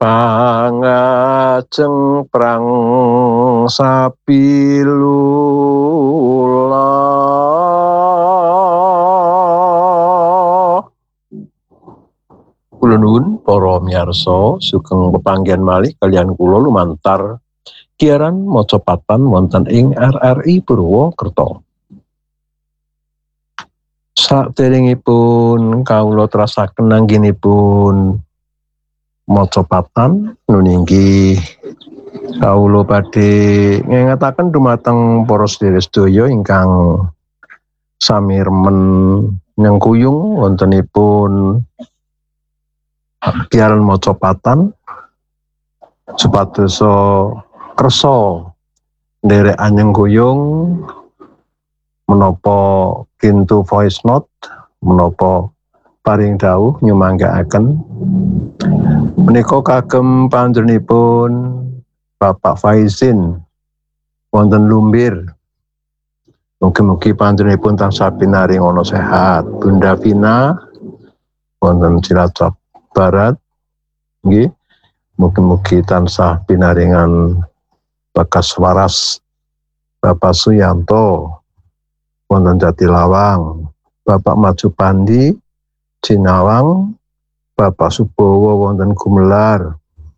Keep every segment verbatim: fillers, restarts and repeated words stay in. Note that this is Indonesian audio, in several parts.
Pangajeng prang sapilula kula nuwun para miyarsa sugeng pepanggihan malih kaliyan kula lumantar siaran mocopatan wonten ing R R I Purwokerto. Saderengipun kawula terasaken anggenipun mocopatan nuninggi kawula badhe ngengetaken dumateng para sedherek-sedaya ingkang sami remen nyengkuyung wontenipun siaran mocopatan supados kersa nderek nyengkuyung menapa kintu voice note menapa paring dawuh nyumanggaaken menika kagem panjenenganipun Bapak Faizin wonten Lumbir. Mugi-mugi panjenenganipun tansah pinaring ana sehat. Bunda Vina wonten Cilacap Barat nggih. Mugi-mugi tansah pinaringan bekas waras Bapak Suyanto wonten Jatilawang, Bapak Majupandi Cinawang, Bapak Subowo wonten Gumelar,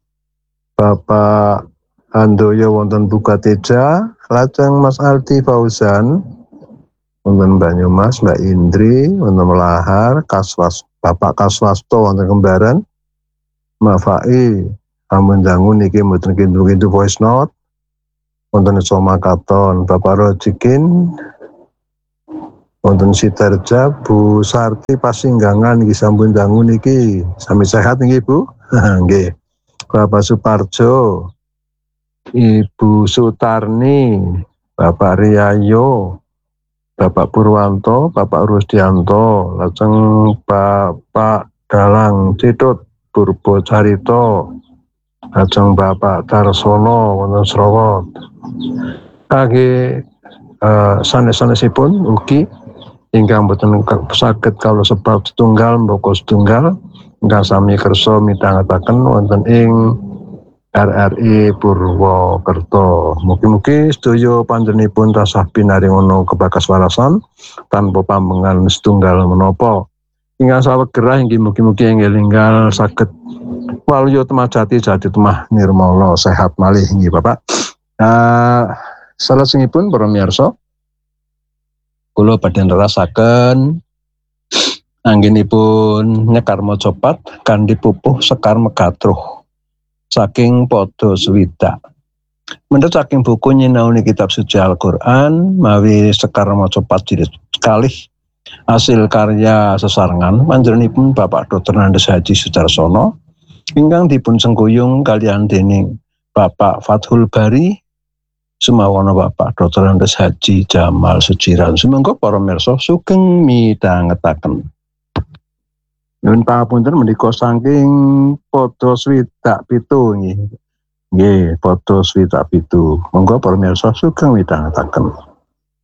Bapak Handoyo wonten Bukateja, lajeng Mas Aldi Fauzan wonten Banyumas, Mbak Indri wonten Melahar, Kaswas Bapak Kaswasto wonten Kembaran, Mbak Fai amun dangu niki mboten kintu-kintu voice note wonten Somakaton, Bapak Rojikin wonten Sidarja, Bu Sarti Pasinggangan nggih sampun dangu niki sami sehat nggih Bu. Nggih. Bapak Suparjo, Ibu Sutarni, Bapak Riyayo, Bapak Purwanto, Bapak Rusdianto, lajeng Bapak Dalang Citut Purbo Carito, lajeng Bapak Darsono wonten Srawat. Kangge uh, sanes-sanesipun ugi ingkang boten saged kawula sebat setunggal mboko setunggal ingkang sami kersa midhangetaken wonten ing R R I Purwokerto. Mugi-mugi sedaya panjenenganipun tansah pinaring ana kebakas warasan tanpa pambengan setunggal menapa. Ingkang sawegerah inggih mugi-mugi enggal-enggal saged waluya temajati jati temah nirmala sehat malih nggih Bapak. Uh, salajengipun para miyarsa kula badhe nerasaken anggenipun nyekar mocopat kanthi pupuh sekar megatruh saking Pada Swidak. Menurut saking buku nyinauni kitab suci Al-Qur'an mawi sekar mocopat jilid kalih hasil karya sesarengan panjenenganipun Bapak Doktor Nandes Haji Sudarsono ingkang dipun sengkuyung kaliyan dening Bapak Fathul Bari sumawana Bapak Doktor Nandes Haji Jamal Sujiran. Sumangga para mirsa sugeng midhangetaken. Nuwun pangapunten menika saking Pada Swidak pitu nggih. Nggih, Pada Swidak pitu. Monggo para mirsa sugeng midhangetaken.